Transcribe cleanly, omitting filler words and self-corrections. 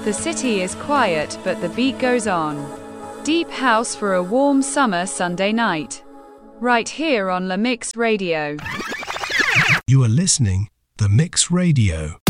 The city is quiet, but the beat goes on. Deep house for a warm summer Sunday night. Right here on La Mix Radio. You are listening The Mix Radio.